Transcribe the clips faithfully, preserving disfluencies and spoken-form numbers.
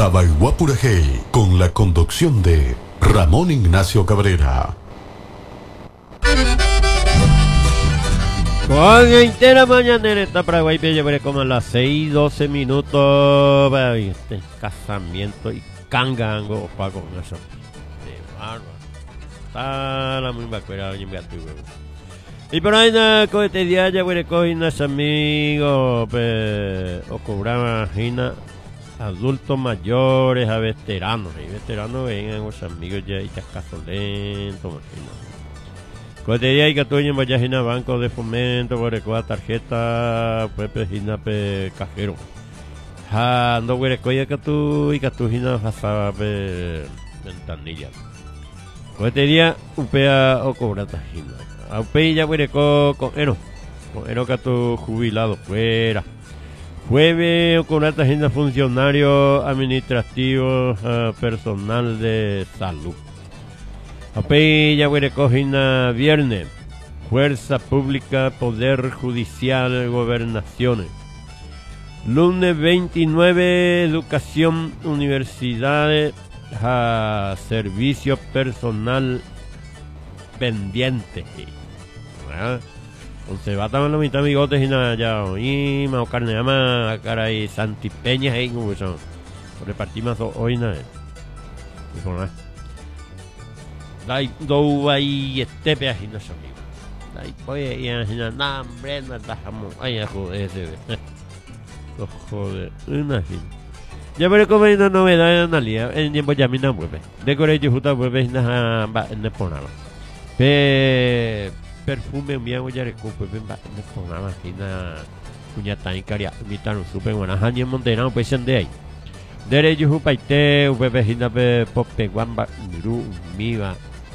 Tabaiguapurajey, con la conducción de Ramón Ignacio Cabrera. Con entera mañanera está Paraguay, llevaré como a las seis doce minutos. Este casamiento y cangango o pago con eso. De barba. Está la muy vacuera, oye, me gato. Y por ahí, con este día, ya voy a coger unos amigos, o cobraba gina adultos mayores a veteranos. Y veteranos vengan los amigos ya y cascazo lento, imagino. Cuando hay que tú en Vallajina Banco de Fomento, por el tarjeta, pues, gina pe cajero. Ah, no huele coya que tú y que tú gina pasaba pe ventanilla. Cuando día, upea o cobra tajina. A upea ya huele con ero. Con ero que tú jubilado fuera. Jueves o cobra tajina funcionario administrativo, uh, personal de salud. Apey ya voy a recoger viernes, Fuerza Pública, Poder Judicial, Gobernaciones. Lunes veintinueve, Educación, Universidades, a Servicio Personal Pendiente. ¿Verdad? Entonces va a tomar la mitad de bigotes y nada, ya, y más carne, ama, cara y santipeñas ahí, como son. Repartimos hoy nada. Y con nada. Dai do ahí este pedazo no son amigos. Dai pues y na na hombre no dejamos. Ay, joder ese. Oh, joder, una fin. Ya veré como hay una novedad en Analia, en tiempo ya mina vuelve. De Corea justa vuelve na ba en ponaba. Pe perfume mío ya recupo pues ba en ponaba fina puñata en caria imitar un super buena haña montena pues en de ahí. Dere yo paite vuelve hina pe pope guamba miru miva.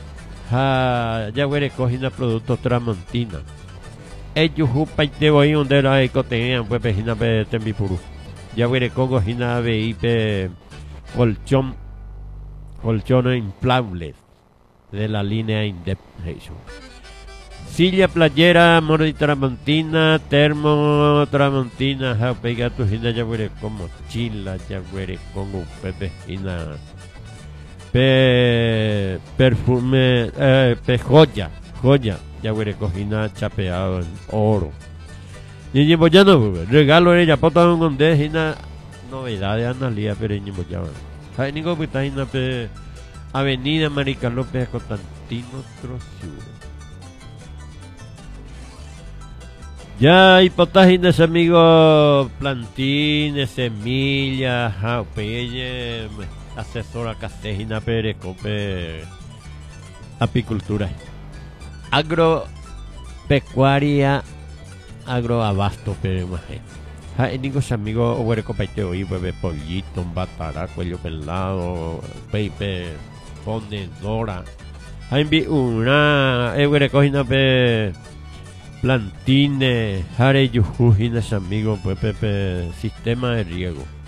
Ah, ya voy a coger productos Tramontina. Ellos jupan te voy donde la eco tenían pues pejina pe tembipuru. Ya voy a coger hina pe colchón colchones inflables de la línea Independence. Silla playera mori Tramontina, termo Tramontina, ja pega tu hina ya voy a como chila, ya voy a como pepe hina. Pe perfume, eh, pe joya, joya, ya voy a cocina chapeado en oro. Y en Boyano, regalo ella, pota un gondé, una novedad de Analia, pero en Boyano. Hay ningún pitaina pe Avenida Marica López Constantino Trociuro. Ya hay potajinas amigos, plantines, semillas, jaupeñe, asesora Casejina Pérez, cope apicultura, agropecuaria, agroabasto, pero más hay ningún amigo o hueco paiteo y bebé pollito, un batará, cuello pelado, pepe, ponedora. Hay una, eh, hueco pe plantines, jare yujujinas amigos, pues pepe, sistema de riego.